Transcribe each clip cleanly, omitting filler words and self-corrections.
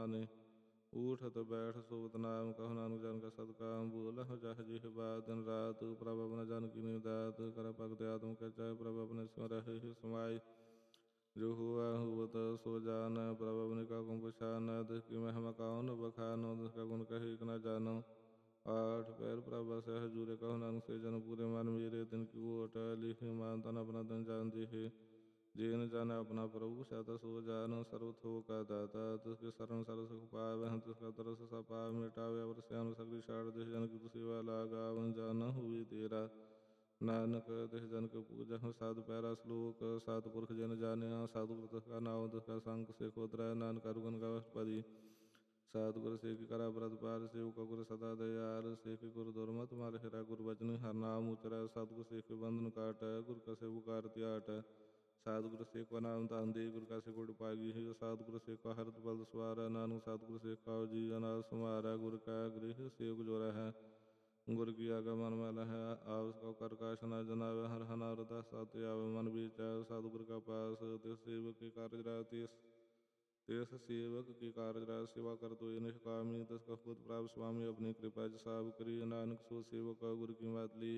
माने। ऊठत बैठ सोवत नाम कहु नानक जन का सदकाम। बोलहु जह जिह बात दिन रात प्रभ अपना जन की दात। कर भगत आत्म के चाय प्रभ अपने स्मरहि समाई। जो हुआ हुवत सो जान प्रभ अपने का गुण पछान। दुख की महिमा काहु न बखानो दुख का गुण कही न जानो। आठ पैर प्रभ से हजूरे कहु नानक से जन पूरे मन मेरे दिन की ओट। लिख मान तन अपना दिन जान दिहे। जेन जान अपना प्रभु सत सो जान। सर्वथो का दाता तुझके शरण सर सुख पावे। तुझका तरस सा पाव मिटावे। अवर श्याम सगरी छाड़ दे जन की तु सेवा लागा। वन जान हुई तेरा नानक देह जन के पूजा साधु पैरा श्लोक। साधु पुरख जन जाने साधु कृत का नाव दुख संक से खोदरा। नानक अरुगन का पदी साधु गुरु से करा व्रत पार सेव का गुरु सदा दयाल। से गुरु दुर्मत मार हेरा गुरु वचन हर नाम उतरा। साधु से बंधन काट गुरु का से उकार त्याट। साधु गुरु से को नाम दान दे गुरु का से गुड़ पागी है। साधु गुरु से का हरत बल सवारा। नानक साधु गुरु से का जी अनाल समारा। गुरु का गृह सेव जोरा है गुरु की आगा मन मैला है। आवस का कर काश न जनावे हर हनारदा साथ आवे मन बीचावे। साधु गुरु का पास तिस सेवक के कार्य राति तेस सेवक की कार्य सेवा कर तो ये निष्कामी। तस्का खुद प्राप्त स्वामी अपनी कृपा साब करी। नानक सो सेवक गुरु की बात ली।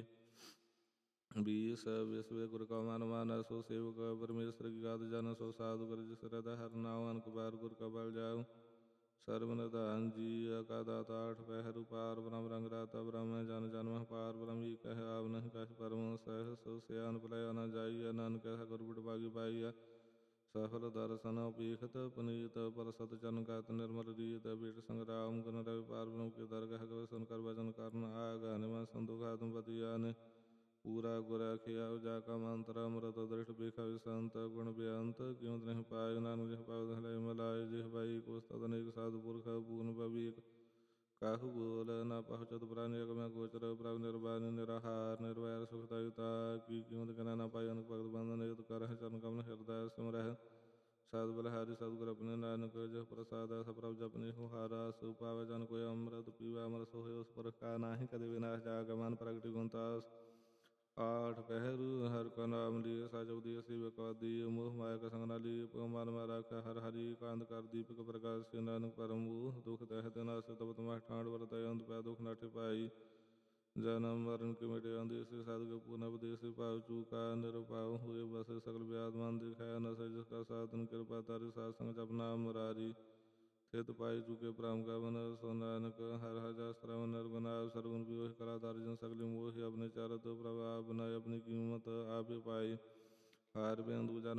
बीस विश्व गुरु का मान माना। सो सेवक परमेश्वर की गात जाना। सो साधु गुरु जिस हृदय हर नावन के बार गुरु का बल जाओ। सर्वनदान जी का दाता आठ पहरु पार ब्रह्म रंग राता ब्रह्म जन जन्म पार ब्रह्म ही कह आव नहीं कह परम सह सो सयान पलय न जाइया। नानक कह गुरु बागी पाइया। सफल दर्शन पीखत पुनीत परसत चन गात निर्मल रीत। बीट संग्राम गुण रवि पार ब्रह्म के दरगह गए सुनकर भजन करन आगा। निमन संतुघातम पतियान पूरा गुरा खिया जाका मंत्र अमृत दृष्ट बिखा संत गुण बेअंत कीमत नहीं पाए। नानक जिह पाव धलय मलाय जिह बाई कोस्तद अनेक साधु पुरख पूर्ण बबीक। काहु बोल न पहुँचत प्राणी अगम गोचर। प्रभ निर्वाणी निराहार निर्वैर सुखदायुता। की कीमत गना न पाई अनक भगत बंधन युत कर चरण कमल हृदय सिमरह। साधु बलहारी सदगुरु अपने नानक जह प्रसाद सप्रभ जपने हो हारा। सु पावे जन कोई अमृत पीवा अमर सोहे उस पर का नाही कदि विनाश जागमान प्रगति गुणतास। आठ पहरु हर का नाम लिए साजव दिए शिव का दिए। मोह माया का संग न लिए पमान में राखा हर हरि। कांत कर दीपक प्रकाश से नानक परम दुख दह देना से तब तुम्हारे ठाण व्रत अंत पै दुख न ठिपाई। जन्म मरण के मिटे अंदेश साधु के पूर्ण उपदेश पाव चूका। निरपाव हुए बस सकल व्याध मान दिखाया न सह जिसका साधन कृपा तारी सात संग जप नाम मुरारी। थित पाई चुके प्राम का मन सो नानक हर हजार श्रवण निर्गुना। सरगुण भी करा जन सकली मोहि अपने चारत प्रभाव बनाए। अपनी कीमत आप पाई हार बेंदु जाना